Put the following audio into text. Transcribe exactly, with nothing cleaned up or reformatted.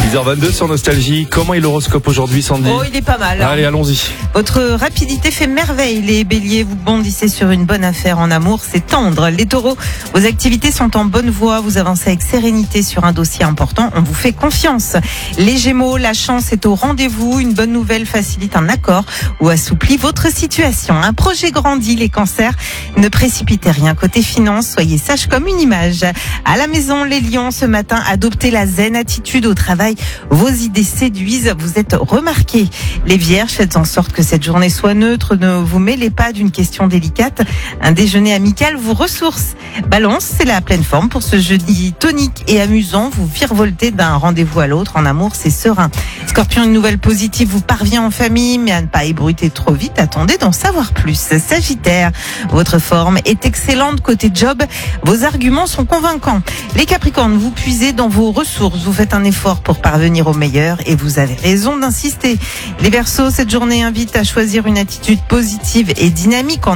dix heures vingt-deux sur Nostalgie. Comment est l'horoscope aujourd'hui, Sandy? Oh, il est pas mal. Hein. Allez, allons-y. Votre rapidité fait merveille. Les béliers, vous bondissez sur une bonne affaire en amour, c'est tendre. Les taureaux, vos activités sont en bonne voie. Vous avancez avec sérénité sur un dossier important. On vous fait confiance. Les gémeaux, la chance est au rendez-vous. Une bonne nouvelle facilite un accord ou assouplit votre situation. Un projet grandit. Les cancers, ne précipitez rien. Côté finance, soyez sage comme une image. À la maison, les lions, ce matin, adoptez la zen attitude. Au travail, vos idées séduisent, vous êtes remarqués. Les vierges, faites en sorte que cette journée soit neutre, ne vous mêlez pas d'une question délicate. Un déjeuner amical vous ressource. Balance, c'est la pleine forme pour ce jeudi tonique et amusant. Vous virevoltez d'un rendez-vous à l'autre. En amour, c'est serein. Scorpion, une nouvelle positive vous parvient en famille, mais à ne pas ébruiter trop vite. Attendez d'en savoir plus. Sagittaire, votre forme est excellente. Côté job, vos arguments sont convaincants. Les Capricornes, vous puisez dans vos ressources. Vous faites un effort pour parvenir au meilleur et vous avez raison d'insister. Les Verseaux, cette journée invite à choisir une attitude positive et dynamique en